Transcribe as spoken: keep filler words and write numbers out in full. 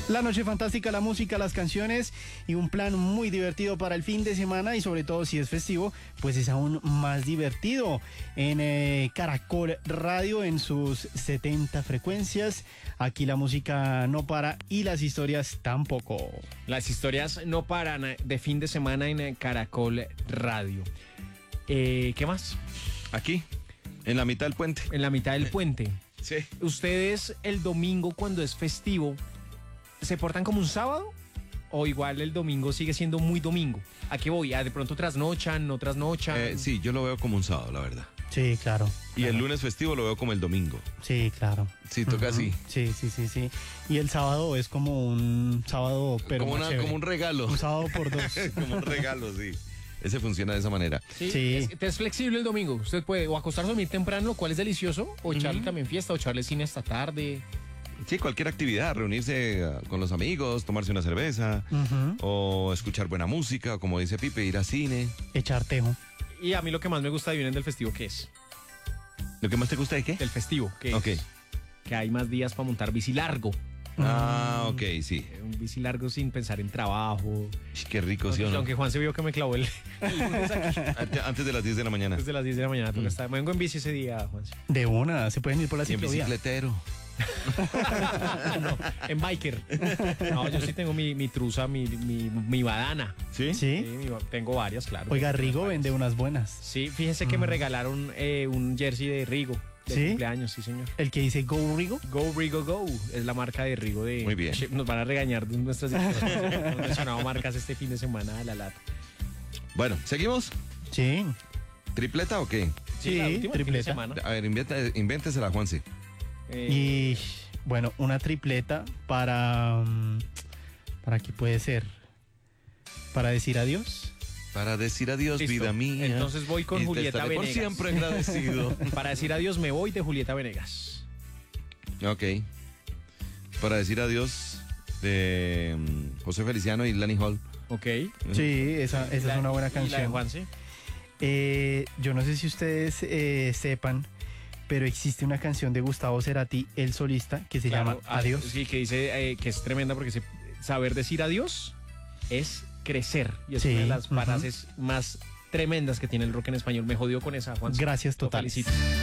La noche fantástica, la música, las canciones y un plan muy divertido para el fin de semana y sobre todo si es festivo, pues es aún más divertido en eh, Caracol Radio en sus setenta frecuencias. Aquí la música no para y las historias tampoco. Las historias no paran de fin de semana en Caracol Radio. Eh, ¿Qué más? Aquí, en la mitad del puente. En la mitad del puente. Sí. ¿Ustedes el domingo cuando es festivo se portan como un sábado? ¿O igual el domingo sigue siendo muy domingo? ¿A qué voy? ¿A de pronto trasnochan, no trasnochan? Eh, sí, yo lo veo como un sábado, la verdad. Sí, claro. Y claro. el lunes festivo lo veo como el domingo. Sí, claro. Sí, toca Uh-huh. así. Sí, sí, sí, sí. Y el sábado es como un sábado, pero como, más una, como un regalo. Un sábado por dos. Como un regalo, sí. Ese funciona de esa manera. Sí, sí. Es, es flexible el domingo. Usted puede o acostarse a dormir temprano, lo cual es delicioso, o echarle Uh-huh. también fiesta, o echarle cine hasta tarde. Sí, cualquier actividad, reunirse uh, con los amigos, tomarse una cerveza, Uh-huh. o escuchar buena música, o como dice Pipe, ir a cine. Echar tejo. Y a mí lo que más me gusta de Vienen del festivo, ¿qué es? ¿Lo que más te gusta de qué? Del festivo, ¿qué Ok. es? Que hay más días para montar bici largo. Ah, ok, sí. Un bici largo sin pensar en trabajo. Ish, qué rico, ¿sí o no? Aunque Juan se vio que me clavó el, el lunes aquí. Ante- Antes de las diez de la mañana. Desde las diez de la mañana. Mm. Está, me vengo en bici ese día, Juan. De una, se pueden ir por la Y en ciclovía. bicicletero. No, en biker. No, yo sí tengo mi, mi truza, mi, mi, mi badana. ¿Sí? Sí. Sí, mi- tengo varias, claro. Oiga, Tengo Rigo varias. vende unas buenas. Sí, fíjese que me regalaron eh, un jersey de Rigo. De ¿Sí? cumpleaños, sí, señor. El que dice Go Rigo. Go Rigo Go es la marca de Rigo de. Muy bien. Nos van a regañar de nuestras Hemos mencionado marcas este fin de semana a la lata. Bueno, ¿seguimos? Sí. ¿Tripleta o qué? Sí, la última, el fin de tripleta. semana. A ver, inventa, invéntesela, Juanse. Eh, Y bueno, una tripleta para... um, ¿Para qué puede ser? ¿Para decir adiós? Para decir adiós, Listo. vida mía. Entonces voy con y te Julieta estaré por Venegas. siempre agradecido. Para decir adiós me voy de Julieta Venegas. Ok. Para decir adiós de um, José Feliciano y Lani Hall. Ok. Sí, esa, esa es una buena ¿Y la de canción. Juanse? Eh, yo no sé si ustedes eh, sepan, pero existe una canción de Gustavo Cerati, el solista, que se Claro, llama Adiós. Sí, que dice eh, que es tremenda porque se- saber decir adiós es crecer. Y es Sí, una de las ujú. frases más tremendas que tiene el rock en español. Me jodió con esa, Juan. Gracias, Lo totales. felicito.